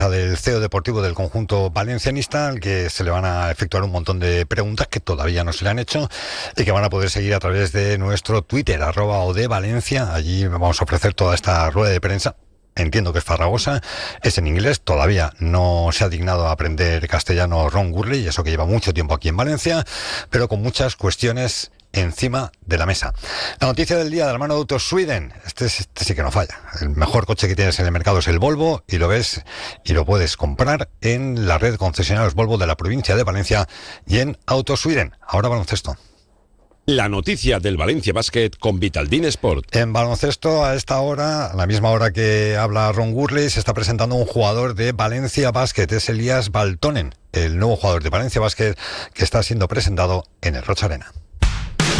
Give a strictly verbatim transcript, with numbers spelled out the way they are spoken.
del C E O deportivo del conjunto valencianista, al que se le van a efectuar un montón de preguntas que todavía no se le han hecho y que van a poder seguir a través de nuestro Twitter, arroba odevalencia. Allí vamos a ofrecer toda esta rueda de prensa. Entiendo que es farragosa, es en inglés, todavía no se ha dignado a aprender castellano Ron Gurley, eso que lleva mucho tiempo aquí en Valencia, pero con muchas cuestiones encima de la mesa. La noticia del día de la mano de Autos Sweden. Este, este sí que no falla. El mejor coche que tienes en el mercado es el Volvo, y lo ves y lo puedes comprar en la red de concesionarios Volvo de la provincia de Valencia y en Autos Sweden. Ahora baloncesto. La noticia del Valencia Basket con Vitaldin Sport. En baloncesto, a esta hora, a la misma hora que habla Ron Gurley, se está presentando un jugador de Valencia Basket. Es Elías Baltonen, el nuevo jugador de Valencia Basket que está siendo presentado en el Rocha Arena.